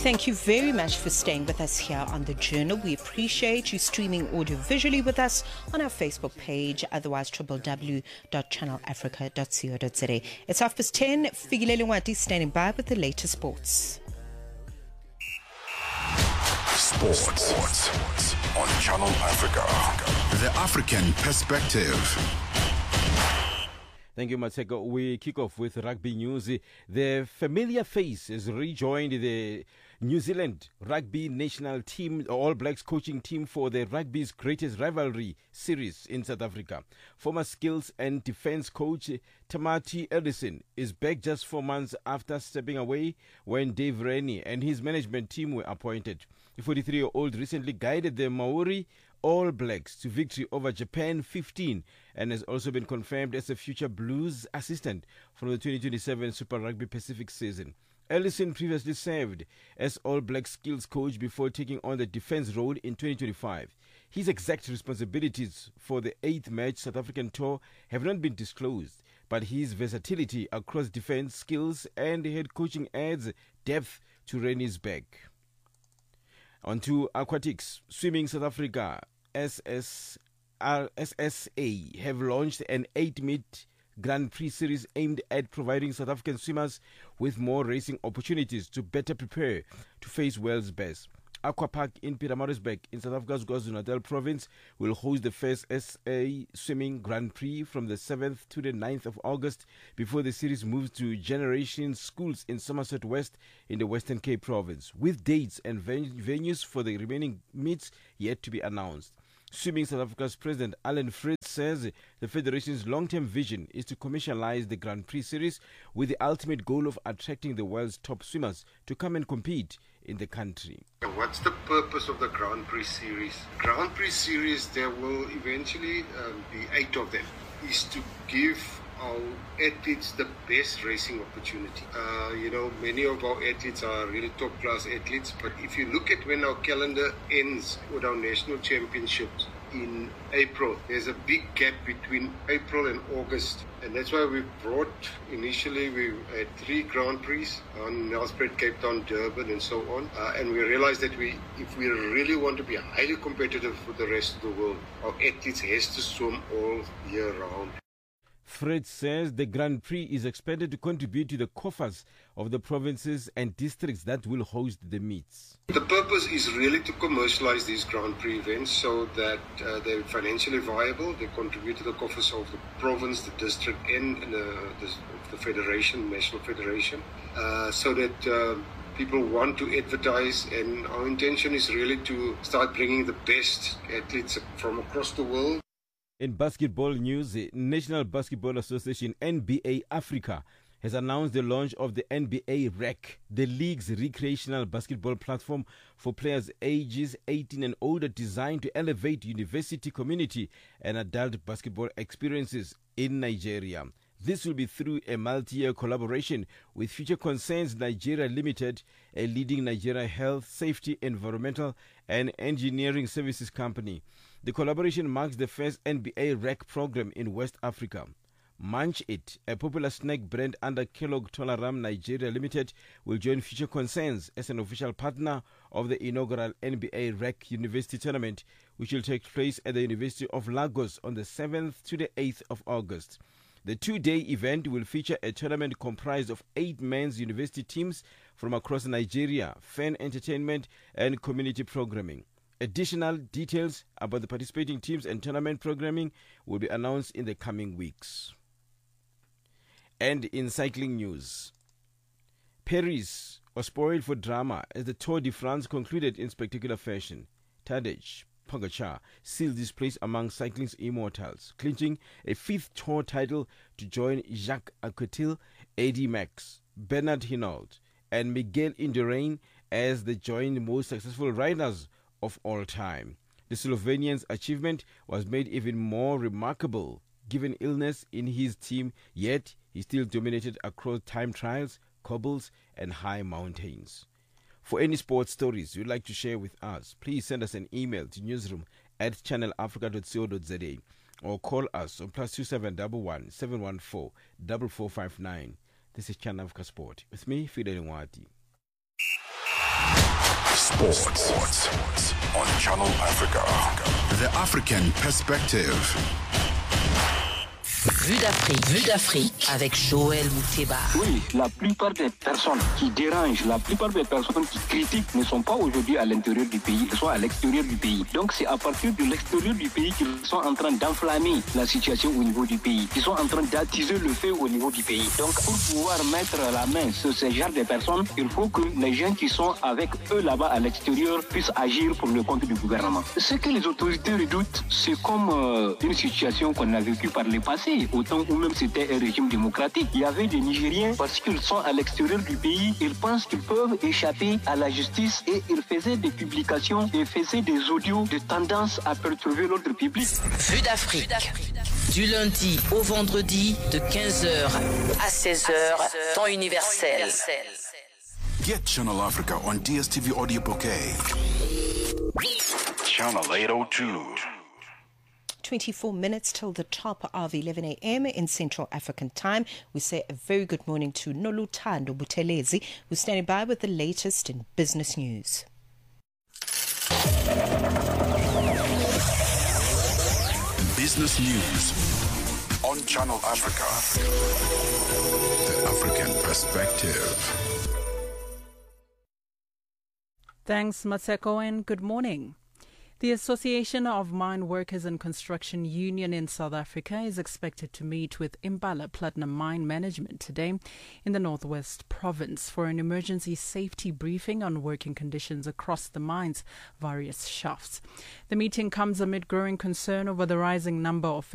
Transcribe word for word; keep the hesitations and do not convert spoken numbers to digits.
Thank you very much for staying with us here on The Journal. We appreciate you streaming audio visually with us on our Facebook page, otherwise w w w dot channel africa dot co dot za. It's half past ten. Figilele Nwati standing by with the latest sports. Sports. Sports on Channel Africa. The African perspective. Thank you, Mateko. We kick off with rugby news. The familiar face has rejoined the New Zealand rugby national team, All Blacks coaching team for the rugby's greatest rivalry series in South Africa. Former skills and defense coach Tamati Ellison is back just four months after stepping away when Dave Rennie and his management team were appointed. The forty-three-year-old recently guided the Maori All Blacks to victory over Japan fifteen and has also been confirmed as a future Blues assistant for the twenty twenty-seven Super Rugby Pacific season. Ellison previously served as All Black skills coach before taking on the defense role in twenty twenty-five. His exact responsibilities for the eighth match South African tour have not been disclosed, but his versatility across defense skills and head coaching adds depth to Rennie's bag. On to aquatics. Swimming South Africa, S S R S S A, have launched an eight-meet Grand Prix series aimed at providing South African swimmers with more racing opportunities to better prepare to face world's best. Aqua Park in Pietermaritzburg in South Africa's KwaZulu-Natal province will host the first S A Swimming Grand Prix from the seventh to the ninth of August before the series moves to Generation Schools in Somerset West in the Western Cape province, with dates and ven- venues for the remaining meets yet to be announced. Swimming South Africa's President Alan Fritz says the Federation's long-term vision is to commercialize the Grand Prix series with the ultimate goal of attracting the world's top swimmers to come and compete in the country. What's the purpose of the Grand Prix series? Grand Prix series, there will eventually um, be eight of them, is to give our athletes the best racing opportunity. Uh, you know, many of our athletes are really top class athletes, but if you look at when our calendar ends with our national championships in April, there's a big gap between April and August, and that's why we brought, initially we had three Grand Prix on Nelspruit, Cape Town, Durban and so on, uh, and we realized that we, if we really want to be highly competitive with the rest of the world, our athletes has to swim all year round. Fred says the Grand Prix is expected to contribute to the coffers of the provinces and districts that will host the meets. The purpose is really to commercialize these Grand Prix events so that uh, they're financially viable, they contribute to the coffers of the province, the district, and the, the, the federation, national federation, uh, so that uh, people want to advertise, and our intention is really to start bringing the best athletes from across the world. In basketball news, the National Basketball Association N B A Africa has announced the launch of the N B A R E C, the league's recreational basketball platform for players ages eighteen and older, designed to elevate university, community and adult basketball experiences in Nigeria. This will be through a multi-year collaboration with Future Concerns Nigeria Limited, a leading Nigeria health, safety, environmental and engineering services company. The collaboration marks the first N B A R E C program in West Africa. Munch It, a popular snack brand under Kellogg Tolaram Nigeria Limited, will join Future Concerns as an official partner of the inaugural N B A R E C University Tournament, which will take place at the University of Lagos on the seventh to the eighth of August. The two-day event will feature a tournament comprised of eight men's university teams from across Nigeria, fan entertainment and community programming. Additional details about the participating teams and tournament programming will be announced in the coming weeks. And in cycling news, Paris was spoiled for drama as the Tour de France concluded in spectacular fashion. Tadej Pogacar sealed his place among cycling's immortals, clinching a fifth Tour title to join Jacques Anquetil, Eddy Merckx, Bernard Hinault, and Miguel Indurain as the joint most successful riders of all time. The Slovenian's achievement was made even more remarkable given illness in his team, yet he still dominated across time trials, cobbles and high mountains. For any sports stories you'd like to share with us, please send us an email to newsroom at channel africa dot co dot za or call us on plus two seven one one seven one four four four five nine. This is Channel Africa Sport with me, Fidel Nwati. Sports. Sports on Channel Africa. The African Perspective. Vue d'Afrique, Vue d'Afrique avec Joël Mouteba. Oui, la plupart des personnes qui dérangent, la plupart des personnes qui critiquent ne sont pas aujourd'hui à l'intérieur du pays, elles sont à l'extérieur du pays. Donc c'est à partir de l'extérieur du pays qu'ils sont en train d'enflammer la situation au niveau du pays. Ils sont en train d'attiser le feu au niveau du pays. Donc pour pouvoir mettre la main sur ce genre de personnes, il faut que les gens qui sont avec eux là-bas à l'extérieur puissent agir pour le compte du gouvernement. Ce que les autorités redoutent, c'est comme euh, une situation qu'on a vécue par le passé. Autant où même c'était un régime démocratique. Il y avait des Nigériens, parce qu'ils sont à l'extérieur du pays, ils pensent qu'ils peuvent échapper à la justice et ils faisaient des publications et faisaient des audios de tendance à perturber l'ordre public. Vue d'Afrique. Du lundi au vendredi de quinze heures à seize heures, temps universel. Get Channel Africa on D S T V Audio Bouquet. Channel eight oh two. twenty-four minutes till the top of eleven a.m. in Central African Time. We say a very good morning to Noluthando Buthelezi, who's standing by with the latest in business news. Business news on Channel Africa. The African Perspective. Thanks, Maseko, and good morning. The Association of Mine Workers and Construction Union in South Africa is expected to meet with Impala Platinum Mine Management today in the Northwest Province for an emergency safety briefing on working conditions across the mine's various shafts. The meeting comes amid growing concern over the rising number of